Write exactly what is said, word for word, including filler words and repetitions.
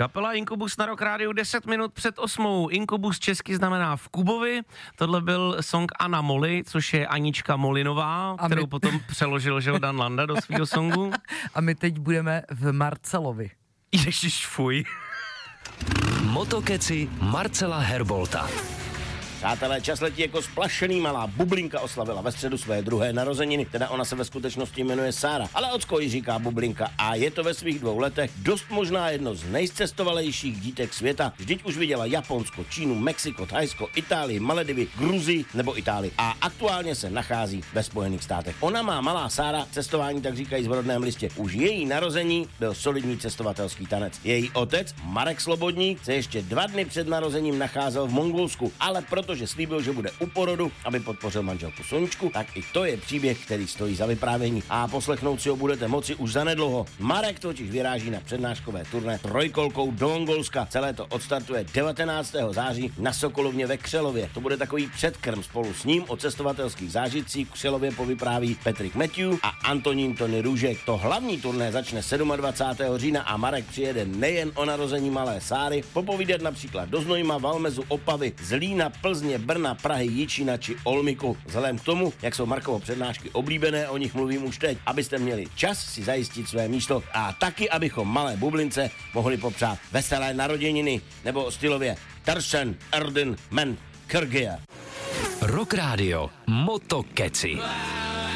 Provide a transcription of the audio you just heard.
Kapela Inkubus na Rock Rádiu deset minut před osmou. Inkubus česky znamená v Kubovi. Tohle byl song Anna Molly, což je Anička Molinová, A kterou my... potom přeložil že Dan Landa do svého songu. A my teď budeme v Marcelovi. Ježiš, fuj. Motokeci Marcela Herbolta. Přátelé, čas letí jako splašený, malá bublinka oslavila ve středu své druhé narozeniny, teda ona se ve skutečnosti jmenuje Sára, ale ocko ji říká bublinka a je to ve svých dvou letech dost možná jedno z nejcestovalejších dítek světa. Vždyť už viděla Japonsko, Čínu, Mexiko, Thajsko, Itálii, Maledivy, Gruzii nebo Itálii a aktuálně se nachází ve Spojených státech. Ona má, malá Sára, cestování tak říkají v rodném listě. Už její narození byl solidní cestovatelský tanec. Její otec, Marek Slobodník, se ještě dva dny před narozením nacházel v Mongolsku, ale proto že slíbil, že bude u porodu, aby podpořil manželku Soničku, tak i to je příběh, který stojí za vyprávění a poslechnout si ho budete moci už zanedlouho. Marek totiž vyráží na přednáškové turné trojkolkou do Mongolska. Celé to odstartuje devatenáctého září na Sokolovně ve Křelově. To bude takový předkrm, spolu s ním o cestovatelských zážitcích v Křelově povypráví Petrik Matthew a Antonín Tony Růžek. To hlavní turné začne dvacátého sedmého října a Marek přijede nejen o narození malé Sáry, popovídat například do Znojma, Valmezu, Opavy, Zlína, Plzně, Brna, Prahy, Jičína či Olmiku. Vzhledem k tomu, jak jsou Markovo přednášky oblíbené, o nich mluvím už teď, abyste měli čas si zajistit své místo a taky, abychom malé bublince mohli popřát veselé narozeniny nebo stylově Tersen Erden Men Kyrgyz. Rock Radio Motokeci.